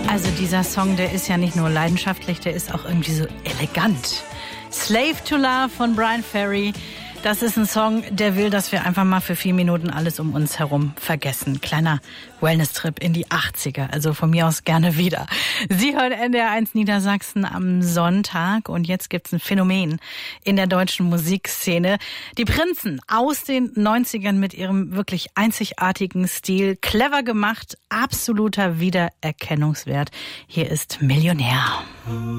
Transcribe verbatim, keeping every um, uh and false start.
Also dieser Song, der ist ja nicht nur leidenschaftlich, der ist auch irgendwie so elegant. Slave to Love von Bryan Ferry. Das ist ein Song, der will, dass wir einfach mal für vier Minuten alles um uns herum vergessen. Kleiner Wellness-Trip in die achtziger, also von mir aus gerne wieder. Sie hören N D R eins Niedersachsen am Sonntag und jetzt gibt's ein Phänomen in der deutschen Musikszene. Die Prinzen aus den neunzigern mit ihrem wirklich einzigartigen Stil, clever gemacht, absoluter Wiedererkennungswert. Hier ist Millionär.